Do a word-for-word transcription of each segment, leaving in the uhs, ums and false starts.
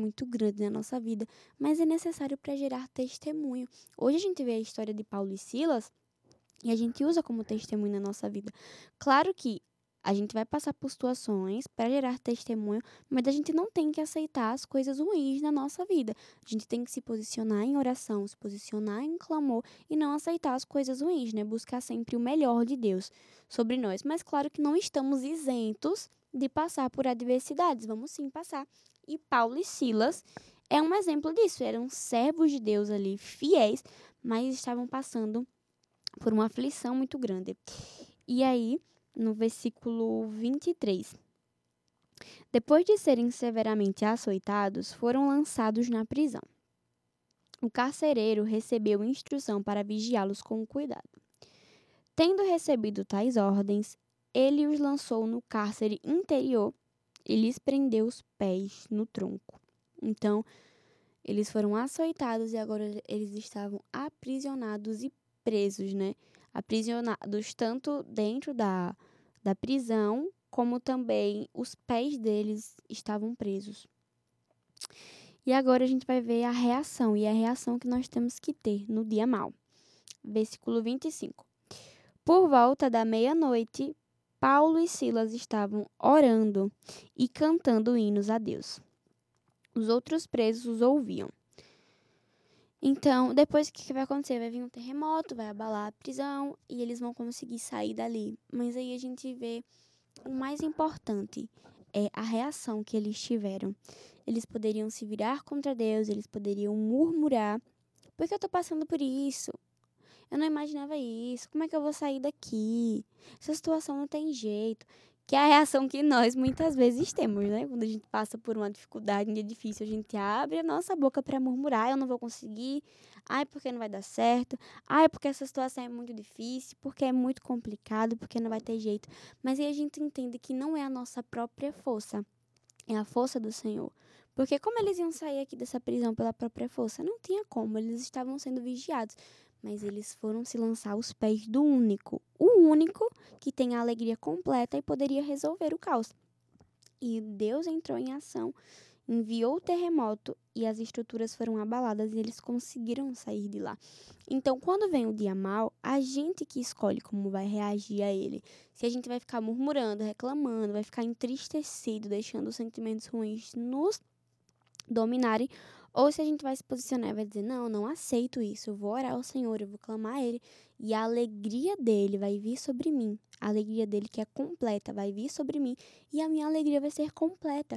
muito grande na nossa vida, mas é necessário para gerar testemunho. Hoje a gente vê a história de Paulo e Silas e a gente usa como testemunho na nossa vida. Claro que a gente vai passar por situações para gerar testemunho, mas a gente não tem que aceitar as coisas ruins na nossa vida. A gente tem que se posicionar em oração, se posicionar em clamor e não aceitar as coisas ruins, né? Buscar sempre o melhor de Deus sobre nós. Mas claro que não estamos isentos de passar por adversidades. Vamos sim passar. E Paulo e Silas é um exemplo disso. Eram servos de Deus ali, fiéis, mas estavam passando por uma aflição muito grande. E aí, no versículo vinte e três, depois de serem severamente açoitados, foram lançados na prisão. O carcereiro recebeu instrução para vigiá-los com cuidado. Tendo recebido tais ordens, ele os lançou no cárcere interior e lhes prendeu os pés no tronco. Então, eles foram açoitados e agora eles estavam aprisionados e presos, né? Aprisionados tanto dentro da, da prisão, como também os pés deles estavam presos. E agora a gente vai ver a reação, e a reação que nós temos que ter no dia mau. Versículo vinte e cinco. Por volta da meia-noite, Paulo e Silas estavam orando e cantando hinos a Deus. Os outros presos os ouviam. Então, depois o que, que vai acontecer? Vai vir um terremoto, vai abalar a prisão e eles vão conseguir sair dali. Mas aí a gente vê o mais importante é a reação que eles tiveram. Eles poderiam se virar contra Deus, eles poderiam murmurar. Por que eu tô passando por isso? Eu não imaginava isso. Como é que eu vou sair daqui? Essa situação não tem jeito. Que é a reação que nós muitas vezes temos, né? Quando a gente passa por uma dificuldade, um dia difícil, a gente abre a nossa boca para murmurar. Eu não vou conseguir. Ai, porque não vai dar certo. Ai, porque essa situação é muito difícil. Porque é muito complicado. Porque não vai ter jeito. Mas aí a gente entende que não é a nossa própria força. É a força do Senhor. Porque como eles iam sair aqui dessa prisão pela própria força? Não tinha como. Eles estavam sendo vigiados. Mas eles foram se lançar aos pés do único, o único que tem a alegria completa e poderia resolver o caos. E Deus entrou em ação, enviou o terremoto e as estruturas foram abaladas e eles conseguiram sair de lá. Então, quando vem o dia mau, a gente que escolhe como vai reagir a ele. Se a gente vai ficar murmurando, reclamando, vai ficar entristecido, deixando os sentimentos ruins nos dominarem, ou se a gente vai se posicionar e vai dizer, não, eu não aceito isso, eu vou orar ao Senhor, eu vou clamar a Ele, e a alegria dEle vai vir sobre mim, a alegria dEle que é completa vai vir sobre mim, e a minha alegria vai ser completa.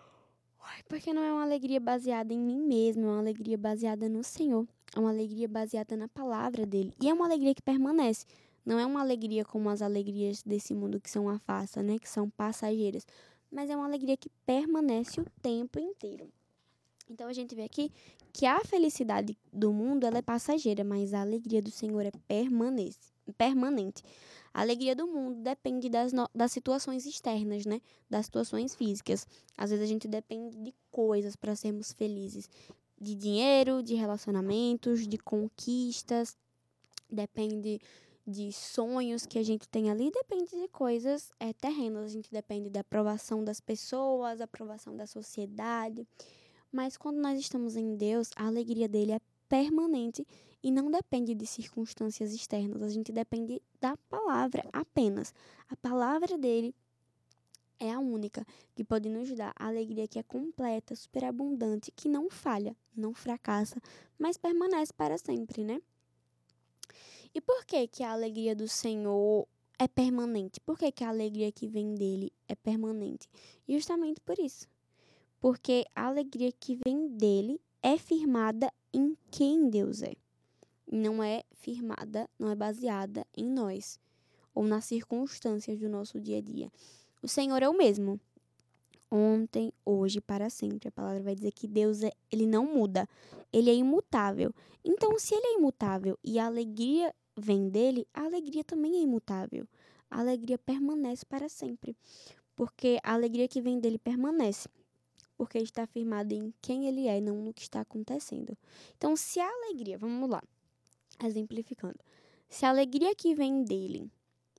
Porque não é uma alegria baseada em mim mesmo, é uma alegria baseada no Senhor, é uma alegria baseada na palavra dEle, e é uma alegria que permanece, não é uma alegria como as alegrias desse mundo que são uma farsa, né, que são passageiras, mas é uma alegria que permanece o tempo inteiro. Então, a gente vê aqui que a felicidade do mundo ela é passageira, mas a alegria do Senhor é permanece, permanente. A alegria do mundo depende das, no, das situações externas, né? Das situações físicas. Às vezes a gente depende de coisas para sermos felizes. De dinheiro, de relacionamentos, de conquistas. Depende de sonhos que a gente tem ali. Depende de coisas é, terrenas. A gente depende da aprovação das pessoas, da aprovação da sociedade. Mas quando nós estamos em Deus, a alegria dele é permanente e não depende de circunstâncias externas. A gente depende da palavra apenas. A palavra dele é a única que pode nos dar a alegria que é completa, superabundante, que não falha, não fracassa, mas permanece para sempre, né? E por que que a alegria do Senhor é permanente? Por que que a alegria que vem dele é permanente? Justamente por isso. Porque a alegria que vem dele é firmada em quem Deus é. Não é firmada, não é baseada em nós ou nas circunstâncias do nosso dia a dia. O Senhor é o mesmo, ontem, hoje, para sempre. A palavra vai dizer que Deus é, ele não muda, ele é imutável. Então, se ele é imutável e a alegria vem dele, a alegria também é imutável. A alegria permanece para sempre, porque a alegria que vem dele permanece. Porque está firmado em quem ele é, não no que está acontecendo. Então, se a alegria, vamos lá, exemplificando, se a alegria que vem dele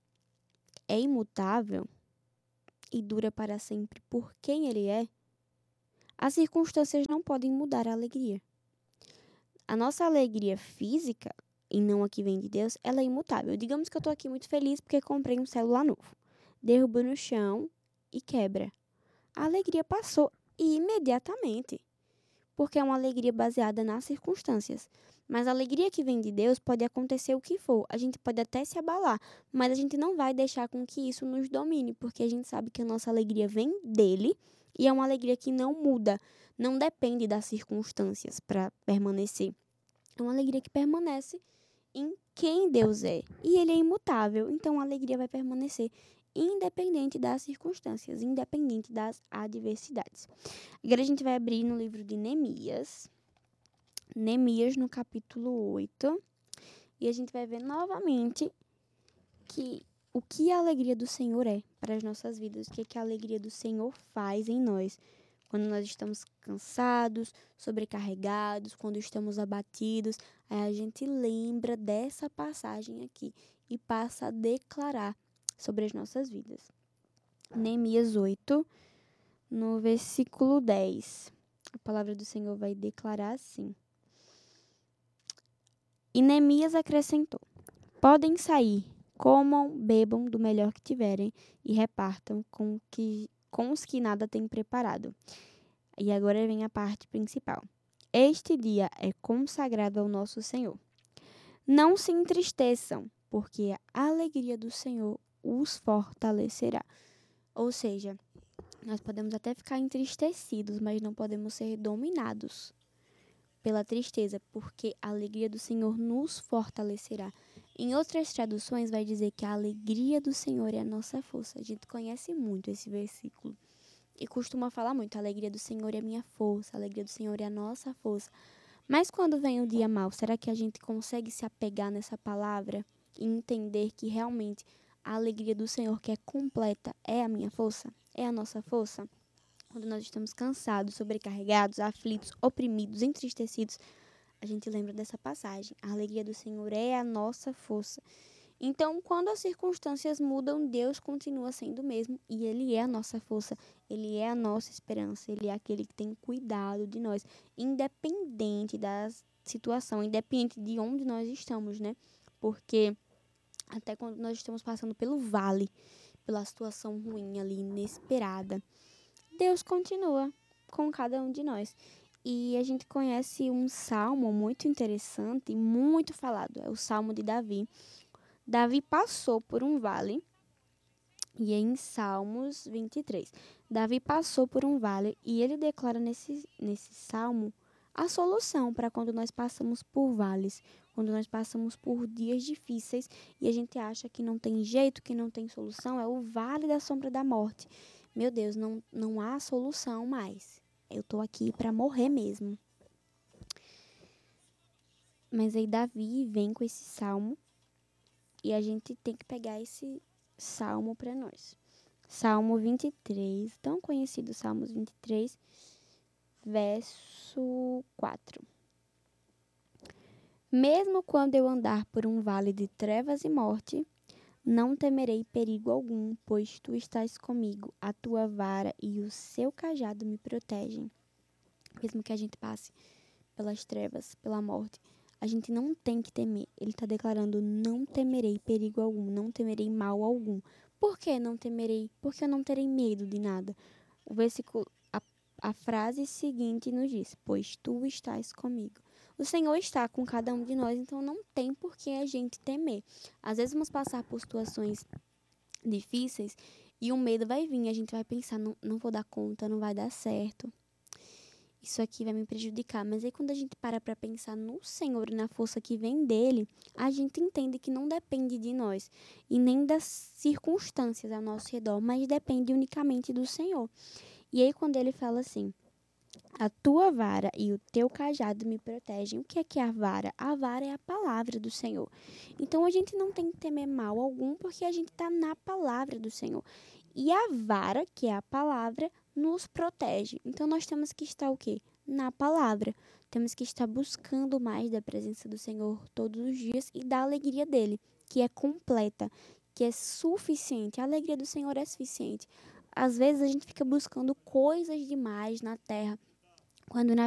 é imutável e dura para sempre por quem ele é, As circunstâncias não podem mudar a alegria. A nossa alegria física, e não a que vem de Deus, ela é imutável. Digamos que eu estou aqui muito feliz porque comprei um celular novo. Derrubo no chão e quebra. A alegria passou imediatamente, porque é uma alegria baseada nas circunstâncias. Mas a alegria que vem de Deus pode acontecer o que for. A gente pode até se abalar, mas a gente não vai deixar com que isso nos domine, porque a gente sabe que a nossa alegria vem dele e é uma alegria que não muda, não depende das circunstâncias para permanecer. É uma alegria que permanece em quem Deus é. E ele é imutável, então a alegria vai permanecer independente das circunstâncias, independente das adversidades. Agora a gente vai abrir no livro de Neemias. Neemias no capítulo oito. E a gente vai ver novamente que o que a alegria do Senhor é para as nossas vidas, o que, é que a alegria do Senhor faz em nós. Quando nós estamos cansados, sobrecarregados, quando estamos abatidos, aí a gente lembra dessa passagem aqui e passa a declarar sobre as nossas vidas. Neemias oito, no versículo dez. A palavra do Senhor vai declarar assim. E Neemias acrescentou: podem sair, comam, bebam do melhor que tiverem e repartam com, que, com os que nada têm preparado. E agora vem a parte principal. Este dia é consagrado ao nosso Senhor. Não se entristeçam, porque a alegria do Senhor os fortalecerá. Ou seja, nós podemos até ficar entristecidos, mas não podemos ser dominados pela tristeza, porque a alegria do Senhor nos fortalecerá. Em outras traduções vai dizer que a alegria do Senhor é a nossa força. A gente conhece muito esse versículo e costuma falar muito: a alegria do Senhor é a minha força, a alegria do Senhor é a nossa força. Mas quando vem o dia mau, será que a gente consegue se apegar nessa palavra e entender que realmente a alegria do Senhor, que é completa, é a minha força? É a nossa força? Quando nós estamos cansados, sobrecarregados, aflitos, oprimidos, entristecidos, a gente lembra dessa passagem. A alegria do Senhor é a nossa força. Então, quando as circunstâncias mudam, Deus continua sendo o mesmo e Ele é a nossa força, Ele é a nossa esperança, Ele é aquele que tem cuidado de nós, independente da situação, independente de onde nós estamos, né? Porque até quando nós estamos passando pelo vale, pela situação ruim ali, inesperada, Deus continua com cada um de nós. E a gente conhece um salmo muito interessante e muito falado, é o Salmo de Davi. Davi passou por um vale, e é em Salmos vinte e três. Davi passou por um vale e ele declara nesse, nesse salmo a solução para quando nós passamos por vales, quando nós passamos por dias difíceis e a gente acha que não tem jeito, que não tem solução, é o vale da sombra da morte. Meu Deus, não, não há solução mais. Eu tô aqui para morrer mesmo. Mas aí Davi vem com esse salmo e a gente tem que pegar esse salmo para nós. Salmo vinte e três, tão conhecido Salmos vinte e três, verso quatro. Mesmo quando eu andar por um vale de trevas e morte, não temerei perigo algum, pois tu estás comigo, a tua vara e o seu cajado me protegem. Mesmo que a gente passe pelas trevas, pela morte, a gente não tem que temer. Ele está declarando: não temerei perigo algum, não temerei mal algum. Por que não temerei? Porque eu não terei medo de nada. O versículo, a, a frase seguinte nos diz: pois tu estás comigo. O Senhor está com cada um de nós, então não tem por que a gente temer. Às vezes vamos passar por situações difíceis e o medo vai vir, a gente vai pensar: não, não vou dar conta, não vai dar certo. Isso aqui vai me prejudicar. Mas aí quando a gente para para pensar no Senhor e na força que vem dele, a gente entende que não depende de nós e nem das circunstâncias ao nosso redor, mas depende unicamente do Senhor. E aí quando ele fala assim: a tua vara e o teu cajado me protegem. O que é que é a vara? A vara é a palavra do Senhor. Então a gente não tem que temer mal algum, porque a gente está na palavra do Senhor. E a vara, que é a palavra, nos protege. Então nós temos que estar o quê? Na palavra. Temos que estar buscando mais da presença do Senhor todos os dias e da alegria dele, que é completa, que é suficiente. A alegria do Senhor é suficiente. Às vezes a gente fica buscando coisas demais na terra Quando na